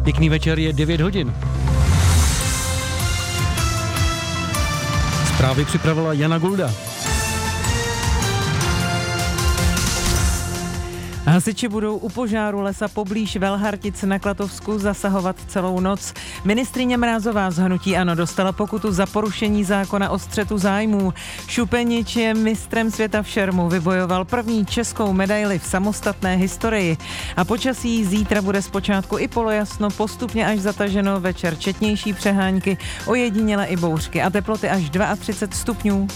Pěkný večer, je 9 hodin. Zprávy připravila Jana Gulda. Hasiči budou u požáru lesa poblíž Velhartic na Klatovsku zasahovat celou noc. Ministryně Mrázová z hnutí ANO dostala pokutu za porušení zákona o střetu zájmů. Šupenič je mistrem světa v šermu, vybojoval první českou medaili v samostatné historii. A počasí zítra bude zpočátku i polojasno, postupně až zataženo, večer četnější přehánky, ojediněle i bouřky a teploty až 32 stupňů.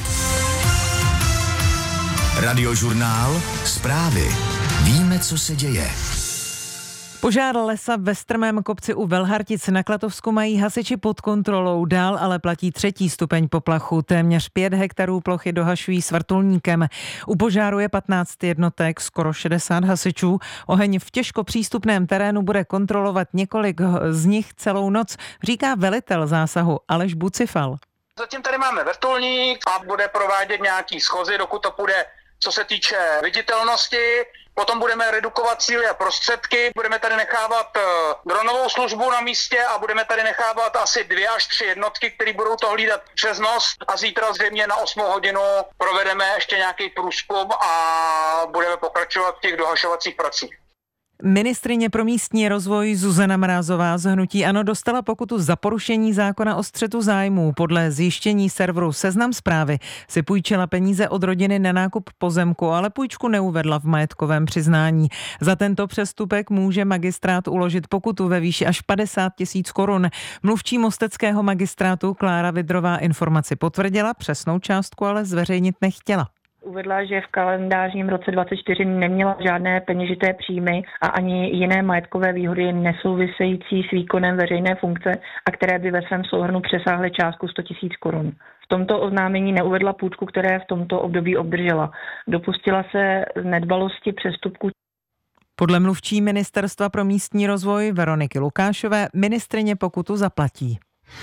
Radiožurnál, zprávy. Víme, co se děje. Požár lesa ve strmém kopci u Velhartic na Klatovsku mají hasiči pod kontrolou, dál ale platí 3. stupeň poplachu. Téměř 5 hektarů plochy dohašují s vrtulníkem. U požáru je 15 jednotek, skoro 60 hasičů. Oheň v těžko přístupném terénu bude kontrolovat několik z nich celou noc, říká velitel zásahu Aleš Bucifal. Zatím tady máme vrtulník a bude provádět nějaký schozy, dokud to půjde, co se týče viditelnosti. Potom budeme redukovat síly a prostředky, budeme tady nechávat dronovou službu na místě a budeme tady nechávat asi 2 až 3 jednotky, které budou to hlídat přes noc a zítra zřejmě na 8 hodinu provedeme ještě nějaký průzkum a budeme pokračovat v těch dohašovacích pracích. Ministryně pro místní rozvoj Zuzana Mrázová z hnutí ANO dostala pokutu za porušení zákona o střetu zájmů. Podle zjištění serveru Seznam Zprávy si půjčila peníze od rodiny na nákup pozemku, ale půjčku neuvedla v majetkovém přiznání. Za tento přestupek může magistrát uložit pokutu ve výši až 50 000 korun. Mluvčí mosteckého magistrátu Klára Vidrová informaci potvrdila, přesnou částku ale zveřejnit nechtěla. Uvedla, že v kalendářním roce 2024 neměla žádné peněžité příjmy a ani jiné majetkové výhody nesouvisející s výkonem veřejné funkce a které by ve svém souhrnu přesáhly částku 100 000 korun. V tomto oznámení neuvedla půjčku, které v tomto období obdržela. Dopustila se nedbalosti přestupku. Podle mluvčí Ministerstva pro místní rozvoj Veroniky Lukášové ministryně pokutu zaplatí.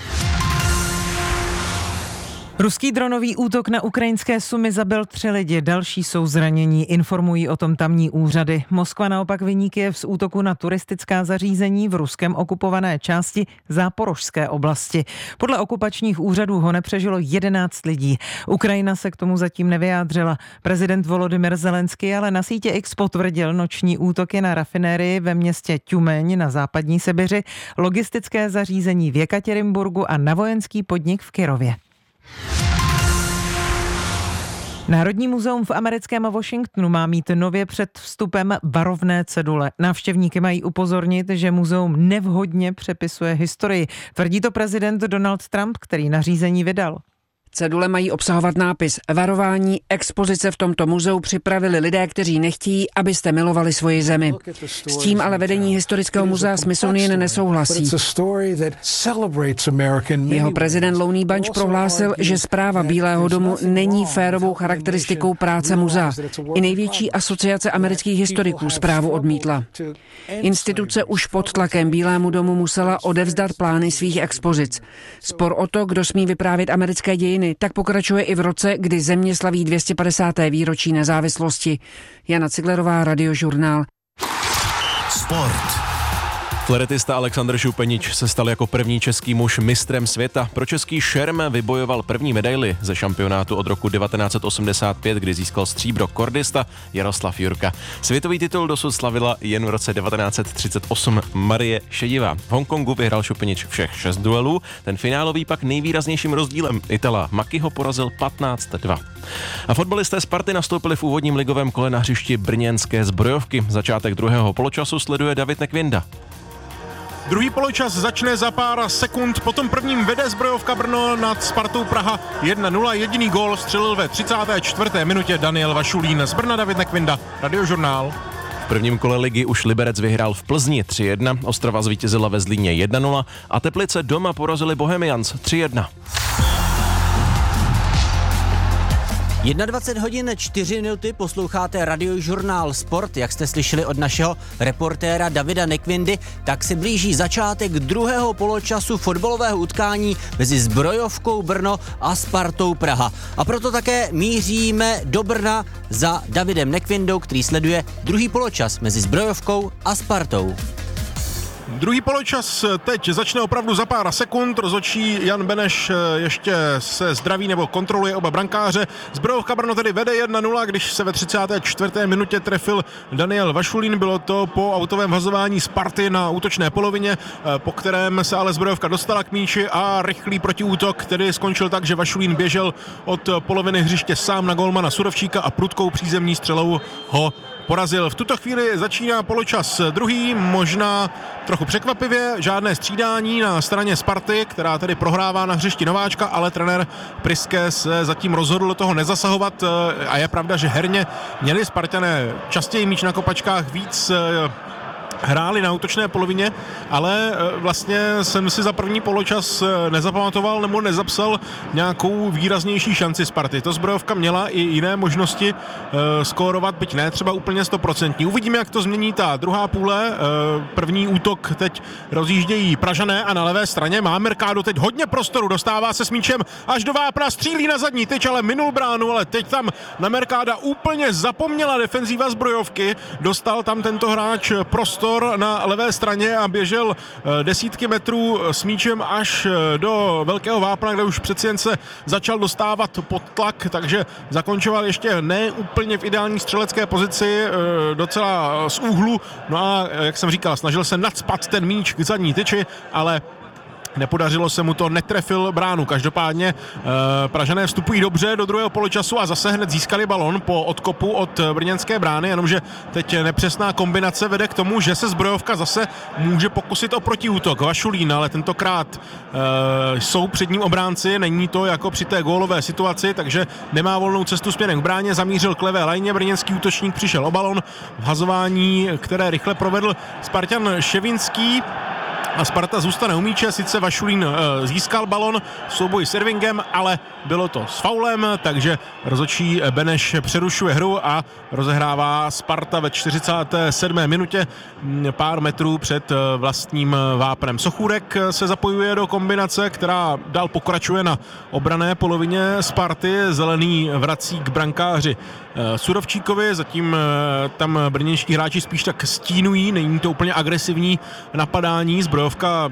Ruský dronový útok na ukrajinské Sumy zabil 3 lidi, další jsou zranění, informují o tom tamní úřady. Moskva naopak viní Kyjev z útoku na turistická zařízení v ruskem okupované části Záporožské oblasti. Podle okupačních úřadů ho nepřežilo 11 lidí. Ukrajina se k tomu zatím nevyjádřila. Prezident Volodymyr Zelenský ale na sítě X potvrdil noční útoky na rafinérii ve městě Tjumeň na západní Sibiři, logistické zařízení v Jekatěrinburgu a na vojenský podnik v Kyrově. Národní muzeum v americkém Washingtonu má mít nově před vstupem varovné cedule. Návštěvníky mají upozornit, že muzeum nevhodně přepisuje historii. Tvrdí to prezident Donald Trump, který nařízení vydal. Cedule mají obsahovat nápis Varování, expozice v tomto muzeu připravili lidé, kteří nechtějí, abyste milovali svoji zemi. S tím ale vedení historického muzea Smithsonian nesouhlasí. Jeho prezident Lonnie Bunch prohlásil, že zpráva Bílého domu není férovou charakteristikou práce muzea. I největší asociace amerických historiků zprávu odmítla. Instituce už pod tlakem Bílému domu musela odevzdat plány svých expozic. Spor o to, kdo smí vyprávět americké dějiny, tak pokračuje i v roce, kdy země slaví 250. výročí nezávislosti. Jana Ciglerová, Radiožurnál. Sport. Fleretista Alexander Šupenič se stal jako první český muž mistrem světa. Pro český šerm vybojoval první medaili ze šampionátu od roku 1985, kdy získal stříbro kordista Jaroslav Jurka. Světový titul dosud slavila jen v roce 1938 Marie Šedivá. V Hongkongu vyhrál Šupenič všech 6 duelů, ten finálový pak nejvýraznějším rozdílem Itala Makiho porazil 15-2. A fotbalisté Sparty nastoupili v úvodním ligovém kole na hřišti brněnské Zbrojovky. Začátek druhého poločasu sleduje David Nekvinda. Druhý poločas začne za pár sekund, potom prvním vede Zbrojovka Brno nad Spartou Praha 1-0. Jediný gól střelil ve 34. minutě Daniel Vašulín. Z Brna David Nekvinda, Radiožurnál. V prvním kole ligy už Liberec vyhrál v Plzni 3-1, Ostrava zvítězila ve Zlíně 1-0 a Teplice doma porazili Bohemians 3-1. 21 hodin 4 minuty, posloucháte Radiožurnál Sport. Jak jste slyšeli od našeho reportéra Davida Nekvindy, tak se blíží začátek druhého poločasu fotbalového utkání mezi Zbrojovkou Brno a Spartou Praha. A proto také míříme do Brna za Davidem Nekvindou, který sleduje druhý poločas mezi Zbrojovkou a Spartou. Druhý poločas teď začne opravdu za pár sekund. Rozhodčí Jan Beneš ještě se zdraví nebo kontroluje oba brankáře. Zbrojovka Brno tedy vede 1-0, když se ve 34. minutě trefil Daniel Vašulín. Bylo to po autovém vhazování Sparty na útočné polovině, po kterém se ale Zbrojovka dostala k míči a rychlý protiútok, který skončil tak, že Vašulín běžel od poloviny hřiště sám na golmana Surovčíka a prudkou přízemní střelou ho porazil. V tuto chvíli začíná poločas druhý, možná trochu překvapivě, žádné střídání na straně Sparty, která tedy prohrává na hřišti nováčka, ale trenér Priske se zatím rozhodl do toho nezasahovat a je pravda, že herně měli Spartané častěji míč na kopačkách, víc hráli na útočné polovině, ale vlastně jsem si za první poločas nezapamatoval nebo nezapsal nějakou výraznější šanci Sparty. To Zbrojovka měla i jiné možnosti skórovat, byť ne třeba úplně 100%. Uvidíme, jak to změní ta druhá půle. První útok teď rozjíždějí Pražané a na levé straně má Mercado teď hodně prostoru, dostává se s míčem až do vápna, střílí na zadní tyč, ale minul bránu, ale teď tam na Mercada úplně zapomněla defenzíva Zbrojovky. Dostal tam tento hráč prostor na levé straně a běžel desítky metrů s míčem až do velkého vápna, kde už přeci jen se začal dostávat pod tlak, takže zakončoval ještě ne úplně v ideální střelecké pozici, docela z úhlu, no a jak jsem říkal, snažil se nacpat ten míč k zadní tyči, ale nepodařilo se mu to, netrefil bránu. Každopádně Pražané vstupují dobře do druhého poločasu a zase hned získali balon po odkopu od brněnské brány, jenomže teď nepřesná kombinace vede k tomu, že se Zbrojovka zase může pokusit o protiútok. Vašulín, ale tentokrát jsou před ním obránci, není to jako při té gólové situaci, takže nemá volnou cestu směrem k bráně, zamířil k levé lajně, brněnský útočník přišel o balon, vhazování, které rychle provedl Spartan Ševinský, a Sparta zůstane u míče, sice Vašulín získal balon v souboji s Irvingem, ale bylo to s faulem, takže rozhodčí Beneš přerušuje hru a rozehrává Sparta ve 47. minutě pár metrů před vlastním vápnem. Sochůrek se zapojuje do kombinace, která dál pokračuje na obranné polovině Sparty, zelený vrací k brankáři Surovčíkovi, zatím tam brněnští hráči spíš tak stínují, není to úplně agresivní napadání, Zbrojovka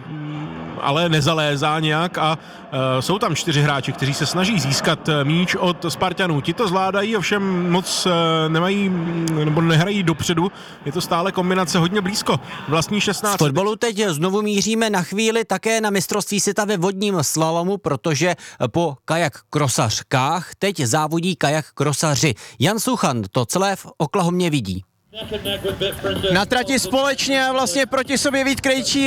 ale nezalézá nějak a jsou tam 4 hráči, kteří se snaží získat míč od Spartanů. Ti to zvládají, ovšem moc nemají nebo nehrají dopředu, je to stále kombinace hodně blízko vlastní 16. Z fotbalu teď znovu míříme na chvíli také na mistrovství světa ve vodním slalomu, protože po kajak krosařkách teď závodí kajak krosaři. Jan Suchan to celé v Oklahomě vidí. Na trati společně vlastně proti sobě Vít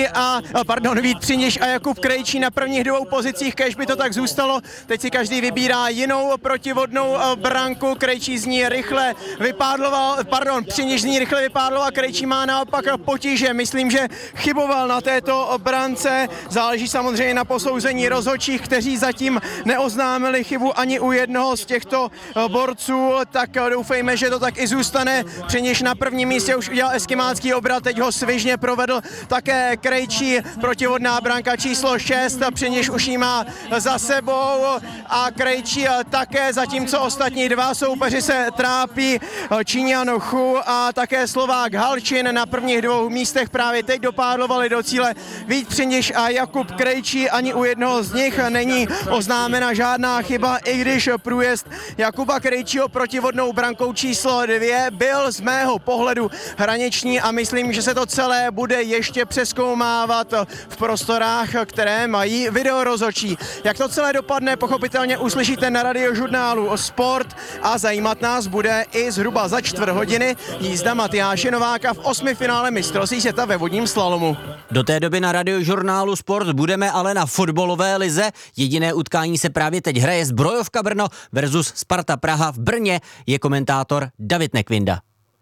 Přiniš a Jakub Krejčí na prvních 2 pozicích, kéž by to tak zůstalo. Teď si každý vybírá jinou protivodnou branku, Krejčí z ní rychle vypádloval, Přiniš z ní rychle vypádloval, Krejčí má naopak potíže. Myslím, že chyboval na této brance, záleží samozřejmě na posouzení rozhodčích, kteří zatím neoznámili chybu ani u jednoho z těchto borců, tak doufejme, že to tak i zůstane. Přiniš na prvním místě už udělal eskimácký obrat, teď ho svižně provedl také Krejčí, protivodná branka číslo 6, Přiniš už ji má za sebou a Krejčí také, zatímco ostatní 2 soupeři se trápí, Číňan Chu a také Slovák Halčin na prvních 2 místech právě teď dopádlovali do cíle. Vít Přiniš a Jakub Krejčí, ani u jednoho z nich není oznámena žádná chyba, i když průjezd Jakuba Krejčího protivodnou brankou číslo 2 byl z mého pohledu hraniční a myslím, že se to celé bude ještě přezkoumávat v prostorách, které mají videorozhodčí. Jak to celé dopadne, pochopitelně uslyšíte na Radiožurnálu Sport a zajímat nás bude i zhruba za 4 hodiny jízda Matyáše Nováka v 8. finále mistrovství světa ve vodním slalomu. Do té doby na Radiožurnálu Sport budeme ale na fotbalové lize. Jediné utkání se právě teď hraje, Zbrojovka Brno versus Sparta Praha v Brně, je komentátor David Nekvinda.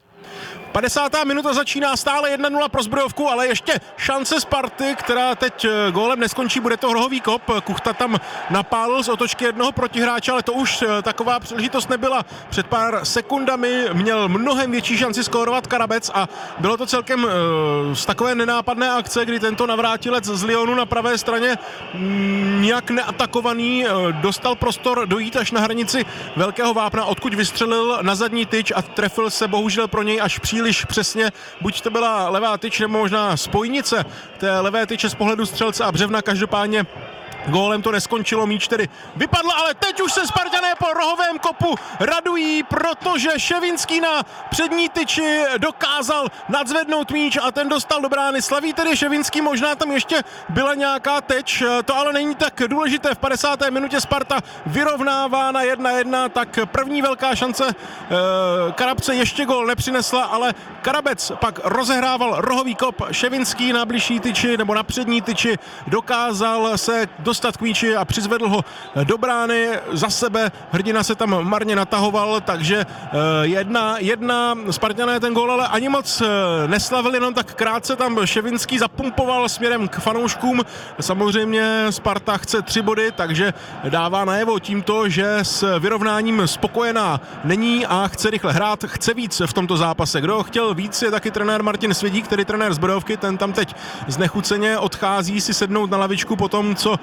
50. minuta začíná, stále 1-0 pro Zbrojovku, ale ještě šance Sparty, která teď gólem neskončí, bude to rohový kop. Kuchta tam napálil z otočky jednoho protihráče, ale to už taková příležitost nebyla. Před pár sekundami měl mnohem větší šanci skórovat Karabec a bylo to celkem z takové nenápadné akce, kdy tento navrátilec z Lyonu na pravé straně nijak neatakovaný dostal prostor dojít až na hranici velkého vápna, odkud vystřelil na zadní tyč a trefil se bohužel pro něj až příliš příliš přesně, buď to byla levá tyč nebo možná spojnice té levé tyče z pohledu střelce a Břevna, každopádně gólem to neskončilo, míč tedy vypadl, ale teď už se Spartané po rohovém kopu radují, protože Ševinský na přední tyči dokázal nadzvednout míč a ten dostal do brány. Slaví tedy Ševinský, možná tam ještě byla nějaká teč, to ale není tak důležité. V 50. minutě Sparta vyrovnává na 1-1, tak první velká šance Karabce ještě gól nepřinesla, ale Karabec pak rozehrával rohový kop. Ševinský na bližší tyči nebo na přední tyči dokázal se dostat k míči a přizvedl ho do brány za sebe. Hrdina se tam marně natahoval, takže 1-1. Spartané ten gól ale ani moc neslavil, jenom tak krátce tam Ševinský zapumpoval směrem k fanouškům. Samozřejmě Sparta chce 3 body, takže dává najevo tímto, že s vyrovnáním spokojená není a chce rychle hrát, chce víc v tomto zápase. Kdo chtěl víc, je taky trenér Martin Svědík, který trenér Zbrojovky, ten tam teď znechuceně odchází si sednout na lavičku po tom, co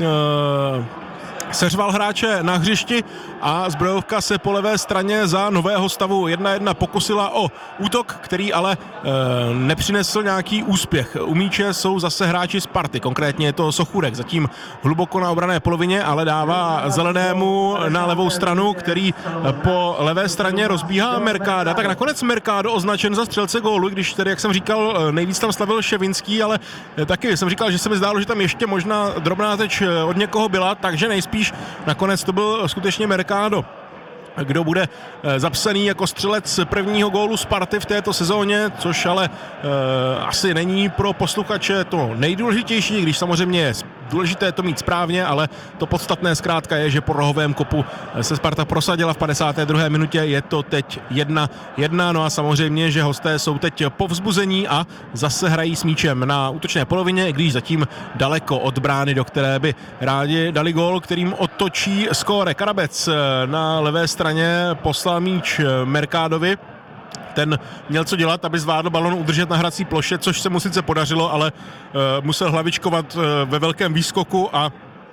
seřval hráče na hřišti a Zbrojovka se po levé straně za nového stavu 1-1 pokusila o útok, který ale nepřinesl nějaký úspěch. U míče jsou zase hráči Sparty, konkrétně je to Sochůrek, zatím hluboko na obranné polovině, ale dává Zelenému na levou stranu, který po levé straně rozbíhá Mercada. Tak nakonec Mercado označen za střelce gólu, když tedy, jak jsem říkal, nejvíc tam slavil Ševinský, ale taky jsem říkal, že se mi zdálo, že tam ještě možná drobná teč od někoho byla, takže nejspíš nakonec to byl skutečně Mercado, kdo bude zapsaný jako střelec prvního gólu Sparty v této sezóně, což ale asi není pro posluchače to nejdůležitější, když samozřejmě je důležité to mít správně, ale to podstatné zkrátka je, že po rohovém kopu se Sparta prosadila v 52. minutě, je to teď 1-1, no a samozřejmě, že hosté jsou teď povzbuzení a zase hrají s míčem na útočné polovině, i když zatím daleko od brány, do které by rádi dali gól, kterým otočí skóre. Karabec na levé straně poslal míč Mercadovi. Ten měl co dělat, aby zvládl balon udržet na hrací ploše, což se mu sice podařilo, ale musel hlavičkovat ve velkém výskoku a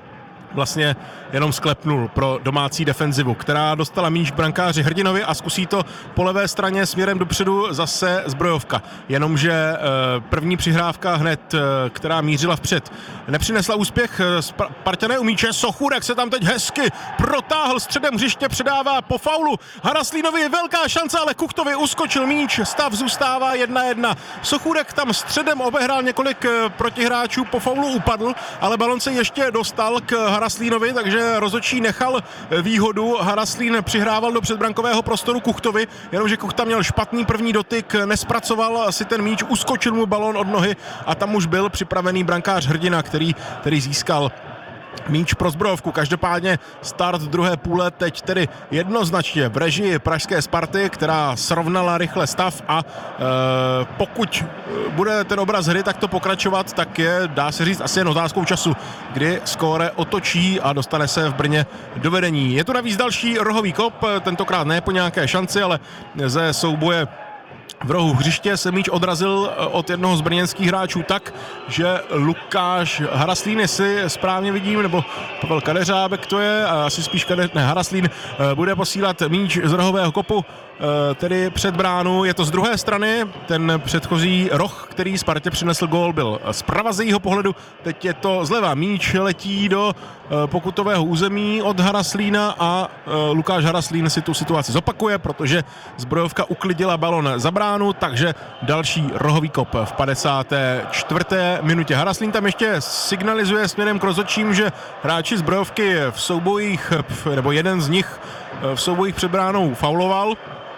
vlastně jenom sklepnul pro domácí defenzivu, která dostala míč brankáři Hrdinovi a zkusí to po levé straně směrem dopředu zase Zbrojovka. Jenomže první přihrávka hned, která mířila vpřed, nepřinesla úspěch. Spartané u míče, Sochůrek se tam teď hezky protáhl středem hřiště, předává po faulu Haraslínovi, velká šance, ale Kuchtovi uskočil míč, stav zůstává 1-1. Sochůrek tam středem obehrál několik protihráčů, po faulu upadl, ale balon se ještě dostal k Haraslínovi, takže rozhodčí nechal výhodu. Haraslín přihrával do předbrankového prostoru Kuchtovi, jenomže Kuchta měl špatný první dotyk, nespracoval si ten míč, uskočil mu balón od nohy a tam už byl připravený brankář Hrdina, který získal míč pro Zbrojovku. Každopádně start druhé půle teď tedy jednoznačně v režii pražské Sparty, která srovnala rychle stav a pokud bude ten obraz hry takto pokračovat, tak je, dá se říct, asi jen otázkou času, kdy skóre otočí a dostane se v Brně do vedení. Je tu navíc další rohový kop, tentokrát ne po nějaké šanci, ale ze souboje v rohu hřiště se míč odrazil od jednoho z brněnských hráčů tak, že Lukáš Haraslín, jestli správně vidím, nebo Pavel Kadeřábek to je, a asi spíš Haraslín bude posílat míč z rohového kopu tedy před bránu. Je to z druhé strany, ten předchozí roh, který Spartě přinesl gól, byl zprava z jejího pohledu, teď je to zleva. Míč letí do pokutového území od Haraslína a Lukáš Haraslín si tu situaci zopakuje, protože Zbrojovka uklidila balon za bránu, takže další rohový kop v 54. minutě. Haraslín tam ještě signalizuje směrem k rozhodčím, že hráči Zbrojovky v soubojích, nebo jeden z nich v soubojích před bránou fauloval,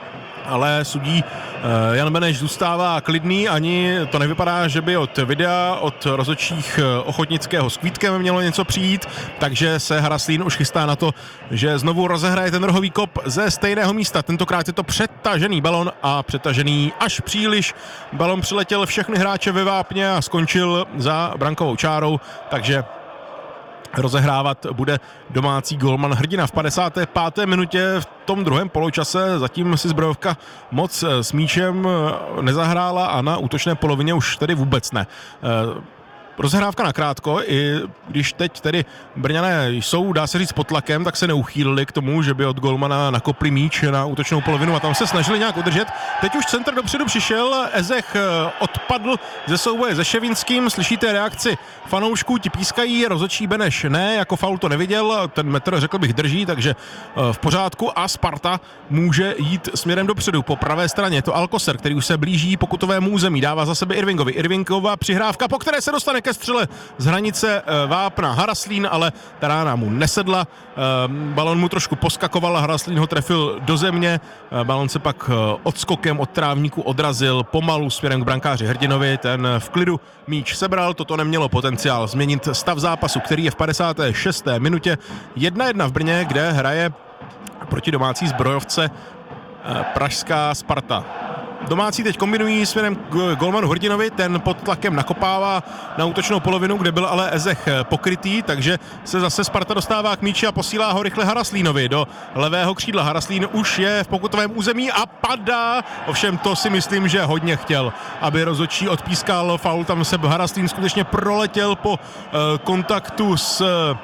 ale sudí Jan Beneš zůstává klidný, ani to nevypadá, že by od videa, od rozhodčích Ochotnického s Kvítkem mělo něco přijít, takže se Haraslín už chystá na to, že znovu rozehraje ten rohový kop ze stejného místa. Tentokrát je to přetažený balon a přetažený až příliš. Balon přiletěl všechny hráče ve vápně a skončil za brankovou čárou, takže rozehrávat bude domácí golman Hrdina v 55. minutě. V tom druhém poločase zatím si Zbrojovka moc s míčem nezahrála a na útočné polovině už tedy vůbec ne. Rozehrávka nakrátko, i když teď tedy Brňané jsou, dá se říct, pod tlakem, tak se neuchýlili k tomu, že by od golmana nakopli míč na útočnou polovinu a tam se snažili nějak udržet. Teď už centr dopředu přišel, Ezech odpadl ze souboje se Ševinským, slyšíte reakci fanoušků, ti pískají, rozhodčí Beneš ne, jako faul to neviděl, ten metr, řekl bych, drží, takže v pořádku a Sparta může jít směrem dopředu. Po pravé straně je to Alcocer, který už se blíží pokutovému území, dává za sebe Irvingovi. Irvingová přihrávka, po které se dostane ke střele z hranice vápna Haraslín, ale ta rána mu nesedla. Balon mu trošku poskakoval a Haraslín ho trefil do země. Balon se pak odskokem od trávníku odrazil pomalu směrem k brankáři Hrdinovi. Ten v klidu míč sebral, toto nemělo potenciál změnit stav zápasu, který je v 56. minutě 1-1 v Brně, kde hraje proti domácí zbrojovce pražská Sparta. Domácí teď kombinují směrem k golmanu Hrdinovi, ten pod tlakem nakopává na útočnou polovinu, kde byl ale Ezech pokrytý, takže se zase Sparta dostává k míči a posílá ho rychle Haraslínovi do levého křídla. Haraslín už je v pokutovém území a padá, ovšem to si myslím, že hodně chtěl, aby rozhodčí odpískal faul, tam se Haraslín skutečně proletěl po kontaktu s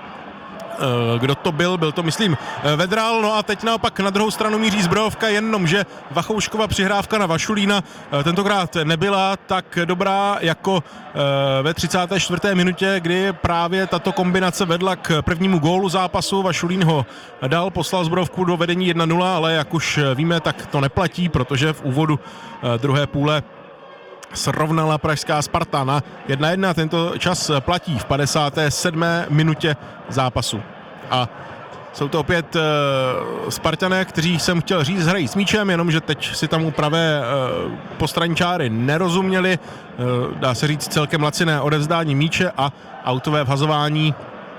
kdo to byl to myslím Vedral, no a teď naopak na druhou stranu míří zbrojovka, jenomže Vachouškova přihrávka na Vašulína tentokrát nebyla tak dobrá jako ve 34. minutě, kdy právě tato kombinace vedla k prvnímu gólu zápasu. Vašulín ho dal, poslal zbrojovku do vedení 1-0, ale jak už víme, tak to neplatí, protože v úvodu druhé půle srovnala pražská Sparta na 1-1. Tento čas platí v 57. minutě zápasu. A jsou to opět Spartané, kteří jsem chtěl říct, hrají s míčem, jenomže teď si tam u pravé postranní čáry nerozuměli. Dá se říct celkem laciné odevzdání míče a autové vhazování,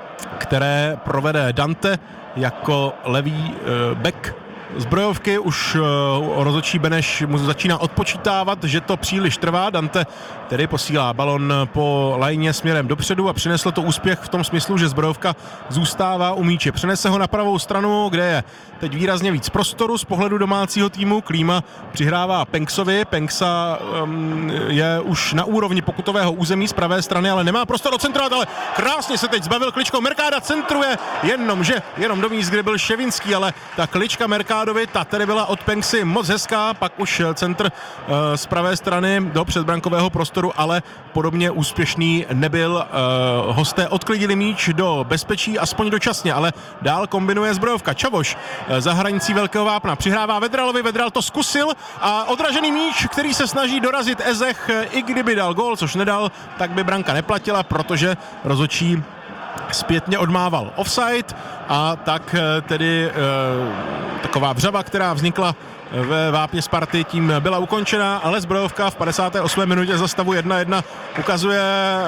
které provede Dante jako levý back zbrojovky. Už rozhodčí Beneš mu začíná odpočítávat, že to příliš trvá. Dante tedy posílá balon po lajně směrem dopředu a přineslo to úspěch v tom smyslu, že zbrojovka zůstává u míče. Přenese ho na pravou stranu, kde je teď výrazně víc prostoru z pohledu domácího týmu. Klíma přihrává Penksovi. Penksa je už na úrovni pokutového území z pravé strany, ale nemá prostor ocentrovat, ale krásně se teď zbavil kličkou. Merkáda centruje, jenom do míst, kde byl Ševinský, ale ta klička Merkádovi, ta tedy byla od Penksy moc hezká, pak už centr z pravé strany do předbrankového prostoru, ale podobně úspěšný nebyl. Hosté odklidili míč do bezpečí, aspoň dočasně, ale dál kombinuje zbrojovka. Čavoš za hranicí velkého vápna přihrává Vedralovi, Vedral to zkusil a odražený míč, který se snaží dorazit Ezech, i kdyby dal gól, což nedal, tak by branka neplatila, protože rozhodčí zpětně odmával offside a tak tedy taková vřava, která vznikla ve vápně Sparty, tím byla ukončena, ale zbrojovka v 58. minutě za stavu 1-1 ukazuje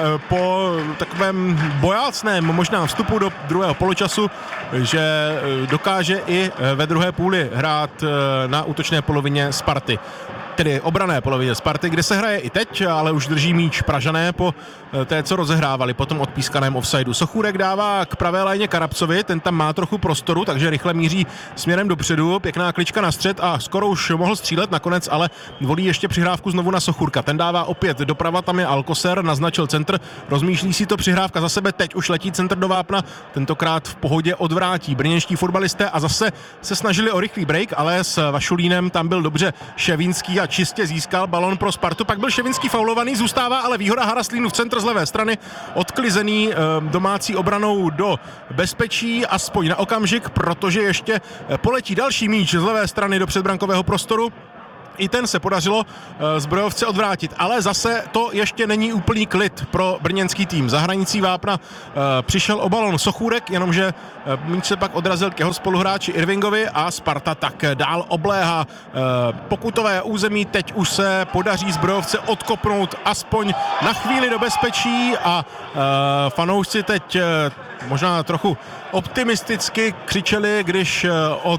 po takovém bojácném možná vstupu do druhého poločasu, že dokáže i ve druhé půli hrát na útočné polovině Sparty. Tedy obrané polovině Sparty, kde se hraje i teď, ale už drží míč Pražané po té, co rozehrávali po tom odpískaném offsideu. Sochůrek dává k pravé lajně Karabcovi, ten tam má trochu prostoru, takže rychle míří směrem dopředu, pěkná klička na střed a skoro už mohl střílet nakonec, ale volí ještě přihrávku znovu na Sochůrka. Ten dává opět doprava, tam je Alcocer, naznačil centr, rozmýšlí si to, přihrávka za sebe, teď už letí centr do vápna, tentokrát v pohodě odvrátí brněnští fotbalisté a zase se snažili o rychlý break, ale s Vašulínem tam byl dobře Ševinský a čistě získal balon pro Spartu, pak byl Ševinský faulovaný, zůstává ale výhoda Haraslínu v centr z levé strany, odklizený domácí obranou do bezpečí, aspoň na okamžik, protože ještě poletí další míč z levé strany do předbrankového prostoru. I ten se podařilo zbrojovce odvrátit, ale zase to ještě není úplný klid pro brněnský tým. Za hranicí vápna přišel o balon Sochůrek, jenomže míč se pak odrazil k jeho spoluhráči Irvingovi a Sparta tak dál obléhá pokutové území. Teď už se podaří zbrojovce odkopnout aspoň na chvíli do bezpečí a fanoušci teď možná trochu optimisticky křičeli, když od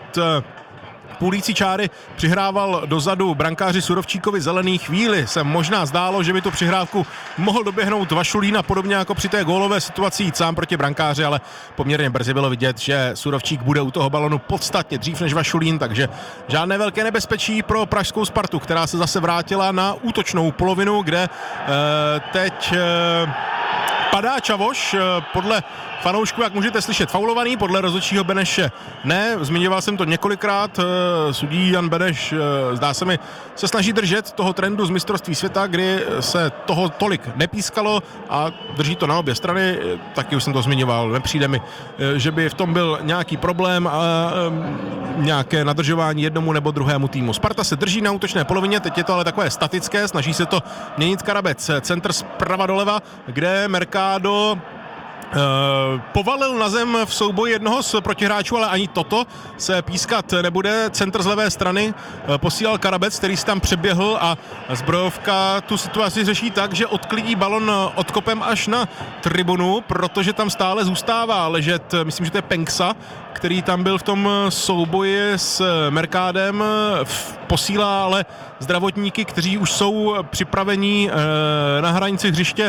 půlící čáry přihrával dozadu brankáři Surovčíkovi zelený. Chvíli se možná zdálo, že by tu přihrávku mohl doběhnout Vašulín a podobně jako při té gólové situaci jít sám proti brankáři, ale poměrně brzy bylo vidět, že Surovčík bude u toho balonu podstatně dřív než Vašulín, takže žádné velké nebezpečí pro pražskou Spartu, která se zase vrátila na útočnou polovinu, kde teď padá Čavoš, podle fanoušků, jak můžete slyšet, faulovaný, podle rozhodčího Beneše ne, zmiňoval jsem to několikrát, sudí Jan Beneš, zdá se mi, se snaží držet toho trendu z mistrovství světa, kdy se toho tolik nepískalo a drží to na obě strany, taky už jsem to zmiňoval, nepřijde mi, že by v tom byl nějaký problém a nějaké nadržování jednomu nebo druhému týmu. Sparta se drží na útočné polovině, teď je to ale takové statické, snaží se to měnit Karabec, centr zprava doleva, kde Mercado povalil na zem v souboji jednoho z protihráčů, ale ani toto se pískat nebude. Centr z levé strany posílal Karabec, který se tam přeběhl a Zbrojovka tu situaci řeší tak, že odklidí balon odkopem až na tribunu, protože tam stále zůstává ležet, myslím, že to je Penksa, který tam byl v tom souboji s Mercádem, posílá ale zdravotníky, kteří už jsou připraveni na hranici hřiště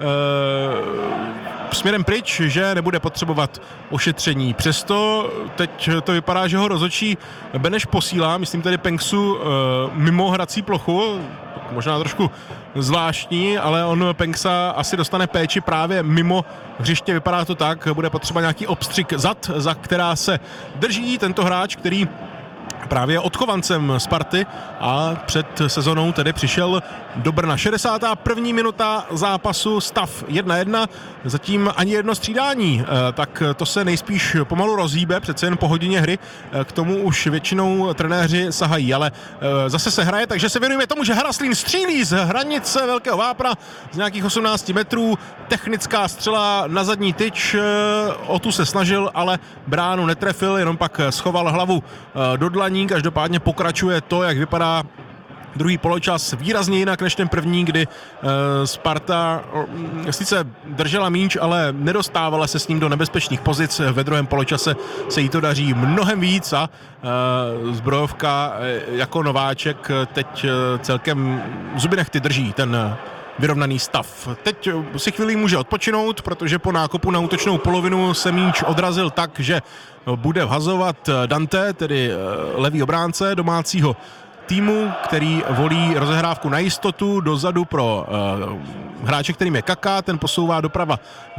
směrem pryč, že nebude potřebovat ošetření. Přesto teď to vypadá, že ho rozhodčí Beneš posílá, myslím tedy Penksu mimo hrací plochu, možná trošku zvláštní, ale on Penksa asi dostane péči právě mimo hřiště, vypadá to tak, bude potřeba nějaký obstřik zad, za která se drží tento hráč, který právě odchovancem Sparty a před sezonou tedy přišel do Brna. 61. minuta zápasu, stav 1-1, zatím ani jedno střídání, tak to se nejspíš pomalu rozhýbe, přece jen po hodině hry, k tomu už většinou trenéři sahají, ale zase se hraje, takže se věnujeme tomu, že Haraslín střílí z hranice Velkého Vápna z nějakých 18 metrů, technická střela na zadní tyč, o tu se snažil, ale bránu netrefil, jenom pak schoval hlavu do dlaní. Každopádně pokračuje to, jak vypadá druhý poločas výrazně jinak než ten první, kdy Sparta sice držela míč, ale nedostávala se s ním do nebezpečných pozic. Ve druhém poločase se jí to daří mnohem víc a Zbrojovka jako nováček teď celkem zuby nehty drží ten vyrovnaný stav. Teď si chvíli může odpočinout, protože po nákopu na útočnou polovinu se míč odrazil tak, že bude vhazovat Dante, tedy levý obránce domácího týmu, který volí rozehrávku na jistotu dozadu pro hráče, kterým je Kaká, ten posouvá doprava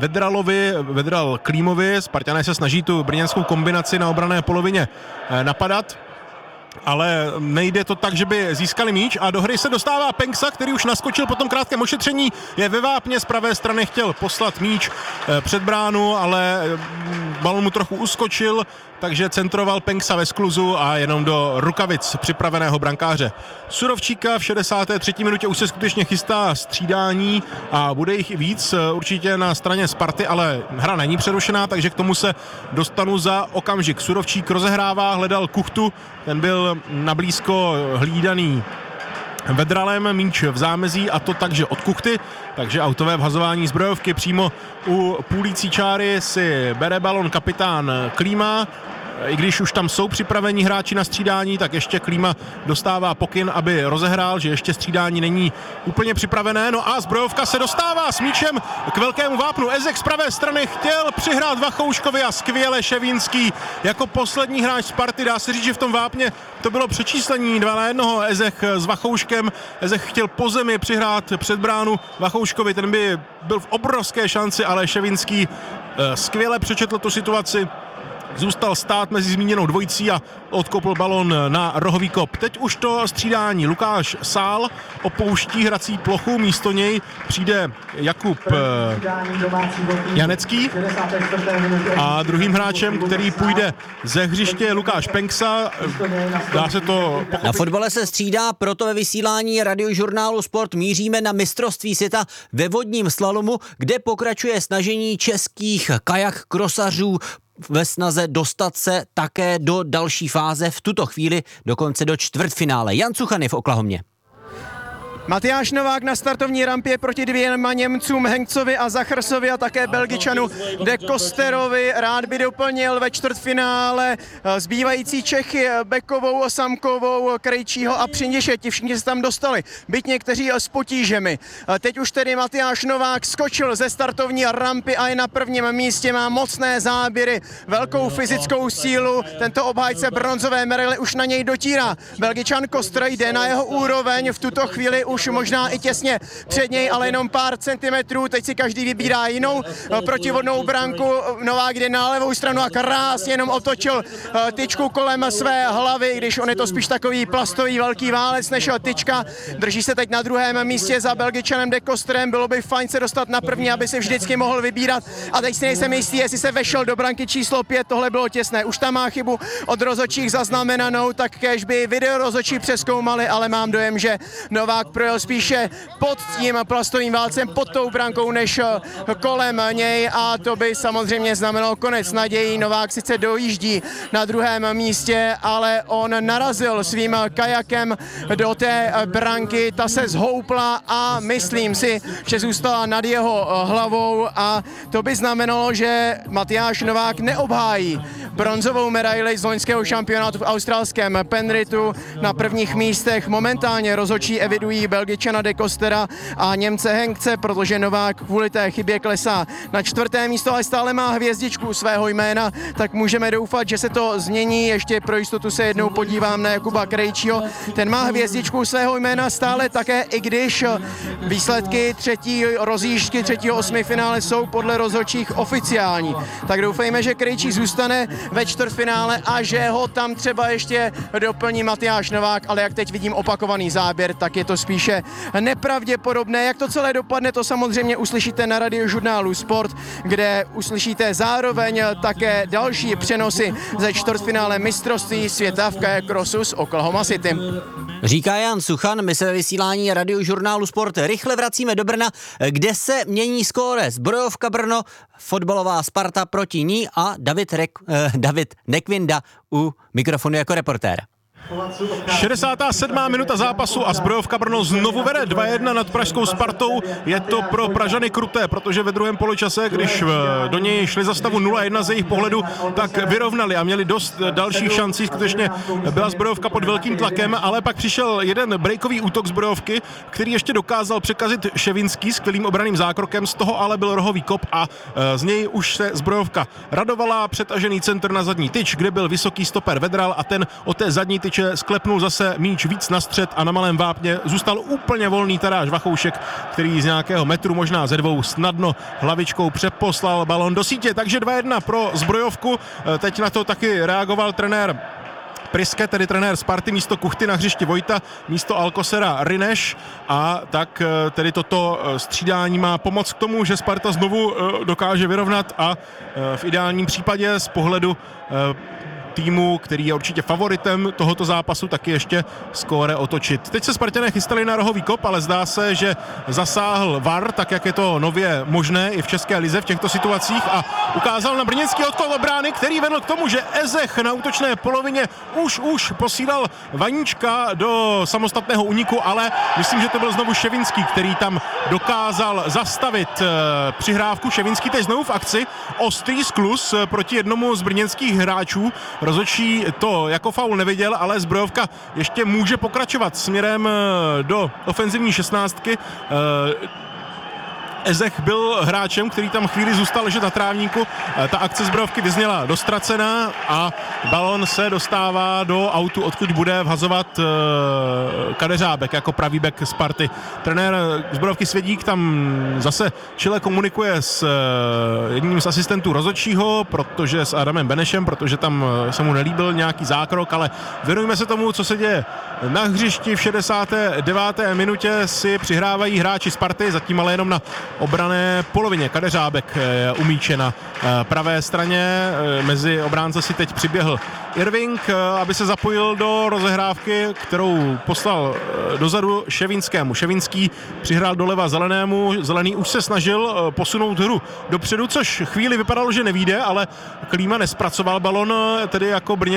Vedral Klímovi, Spartané se snaží tu brněnskou kombinaci na obranné polovině napadat, ale nejde to tak, že by získali míč a do hry se dostává Penksa, který už naskočil po tom krátkém ošetření, je ve vápně, z pravé strany chtěl poslat míč před bránu, ale balon mu trochu uskočil, takže centroval Penksa ve skluzu a jenom do rukavic připraveného brankáře Surovčíka. V 63. minutě už se skutečně chystá střídání a bude jich i víc určitě na straně Sparty, ale hra není přerušená, takže k tomu se dostanu za okamžik. Surovčík rozehrává, hledal Kuchtu, ten byl nablízko hlídaný Vedralem, míč v zámezí a to takže od Kuchty, takže autové vhazování Zbrojovky přímo u půlící čáry si bere balon kapitán Klíma. I když už tam jsou připravení hráči na střídání, tak ještě Klíma dostává pokyn, aby rozehrál, že ještě střídání není úplně připravené. No a Zbrojovka se dostává s míčem k Velkému Vápnu. Ezek z pravé strany chtěl přihrát Vachouškovi a skvěle Ševínský jako poslední hráč Sparty. Dá se říct, že v tom Vápně to bylo přečíslení 2-1. Ezek s Vachouškem. Ezek chtěl po zemi přihrát před bránu Vachouškovi, ten by byl v obrovské šanci, ale Ševínský skvěle přečetl tu situaci. Zůstal stát mezi zmíněnou dvojicí a odkopl balon na rohový kop. Teď už to střídání. Lukáš Sál opouští hrací plochu, místo něj přijde Jakub Janecký a druhým hráčem, který půjde ze hřiště, je Lukáš Penksa. Dá se to pochopit. Na fotbale se střídá, proto ve vysílání Radiožurnálu Sport míříme na mistrovství světa ve vodním slalomu, kde pokračuje snažení českých kajak krosařů ve snaze dostat se také do další fáze, v tuto chvíli dokonce do čtvrtfinále. Jan Cuchany v Oklahomě. Matyáš Novák na startovní rampě proti dvěma Němcům, Henkcovi a Zachrsovi a také Belgičanu De Kosterovi. Rád by doplnil ve čtvrtfinále zbývající Čechy Bekovou, Samkovou, Krejčího a Přindiše. Ti všichni se tam dostali, byť někteří s potížemi. Teď už tedy Matyáš Novák skočil ze startovní rampy a je na prvním místě, má mocné záběry, velkou fyzickou sílu. Tento obhájce bronzové medaile už na něj dotírá. Belgičan Koster jde na jeho úroveň, v tuto chvíli už možná i těsně před něj, ale jenom pár centimetrů. Teď si každý vybírá jinou protivodnou branku. Novák jde na levou stranu a krásně jenom otočil tyčku kolem své hlavy, když on je to spíš takový plastový velký válec než tyčka. Drží se teď na druhém místě za Belgičanem De Kosterem. Bylo by fajn se dostat na první, aby se vždycky mohl vybírat. A teď si nejsem jistý, jestli se vešel do branky číslo 5. Tohle bylo těsné. Už tam má chybu od rozhodčích zaznamenanou, tak kéž by video rozhodčí přezkoumali, ale mám dojem, že Novák projel spíše pod tím plastovým válcem, pod tou brankou, než kolem něj a to by samozřejmě znamenalo konec nadějí. Novák sice dojíždí na druhém místě, ale on narazil svým kajakem do té branky, ta se zhoupla a myslím si, že zůstala nad jeho hlavou a to by znamenalo, že Matyáš Novák neobhájí bronzovou medaili z loňského šampionátu v australském Penrithu. Na prvních místech momentálně rozhodčí evidují Belgičana De Kostera a Němce Henkce, protože Novák kvůli té chybě klesá na 4. místo, ale stále má hvězdičku svého jména, tak můžeme doufat, že se to změní. Ještě pro jistotu se jednou podívám na Jakuba Krejčího. Ten má hvězdičku svého jména stále také, i když výsledky třetí rozjížďky, třetího osmifinále jsou podle rozhodčích oficiální. Tak doufejme, že Krejčí zůstane ve čtvrtfinále a že ho tam třeba ještě doplní Matyáš Novák, ale jak teď vidím opakovaný záběr, tak je to spíše nepravděpodobné. Jak to celé dopadne, to samozřejmě uslyšíte na Radiožurnálu Sport, kde uslyšíte zároveň také další přenosy ze čtvrtfinále mistrovství světa v kajakrosu z Oklahoma City. Říká Jan Suchan, my se ve vysílání Radiožurnálu Sport rychle vracíme do Brna, kde se mění skóre. Zbrojovka Brno, fotbalová Sparta proti ní a David Nekvinda u mikrofonu jako reportér. 67. minuta zápasu a Zbrojovka Brno znovu vede 2-1 nad pražskou Spartou. Je to pro Pražany kruté, protože ve druhém poločase, když do něj šli za stavu 0-1 z jejich pohledu, tak vyrovnali a měli dost dalších šancí. Skutečně byla Zbrojovka pod velkým tlakem, ale pak přišel jeden breakový útok Zbrojovky, který ještě dokázal překazit Ševinský skvělým obranným zákrokem, z toho ale byl rohový kop a z něj už se Zbrojovka radovala. Přetažený centr na zadní tyč, kde byl vysoký stoper Vedral a ten od té zadní tyče sklepnul zase míč víc na střed a na malém vápně zůstal úplně volný Tadáš Vachoušek, který z nějakého metru, možná ze 2, snadno hlavičkou přeposlal balon do sítě. Takže 2-1 pro Zbrojovku. Teď na to taky reagoval trenér Priske, tedy trenér Sparty, místo Kuchty na hřišti Vojta, místo Alcosera Rineš a tak tedy toto střídání má pomoct k tomu, že Sparta znovu dokáže vyrovnat a v ideálním případě z pohledu týmu, který je určitě favoritem tohoto zápasu, taky ještě skóre otočit. Teď se Spartané chystali na rohový kop, ale zdá se, že zasáhl VAR, tak jak je to nově možné i v české lize v těchto situacích a ukázal na brněnský odklad od brány, který vedl k tomu, že Ezech na útočné polovině už posílal Vaníčka do samostatného úniku, ale myslím, že to byl znovu Ševinský, který tam dokázal zastavit přihrávku. Ševinský teď znovu v akci, ostrý skluz proti jednomu z brněnských hráčů. Rozhodčí to jako faul neviděl, ale Zbrojovka ještě může pokračovat směrem do ofenzivní 16. Ezech byl hráčem, který tam chvíli zůstal ležet na trávníku. Ta akce Zbrojovky vyzněla dostracená a balon se dostává do autu, odkud bude vhazovat Kadeřábek jako pravý bek Sparty. Trenér Zbrojovky Svědík tam zase čile komunikuje s jedním z asistentů rozhodčího, protože s Adamem Benešem, protože tam se mu nelíbil nějaký zákrok, ale věnujme se tomu, co se děje na hřišti. V 69. minutě si přihrávají hráči Sparty, zatím ale jenom na obrané polovině. Kadeřábek umíče na pravé straně, mezi obránce si teď přiběhl Irving, aby se zapojil do rozehrávky, kterou poslal dozadu Ševinskému. Ševinský přihrál doleva Zelenému, Zelený už se snažil posunout hru dopředu, což chvíli vypadalo, že nevyjde, ale Klíma nespracoval balon, tedy jako Brně